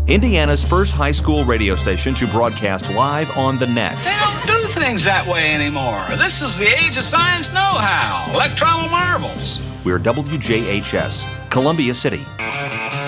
Indiana's first high school radio station to broadcast live on the net. They don't do things that way anymore. This is the age of science know-how, electron marvels. We're WJHS, Columbia City.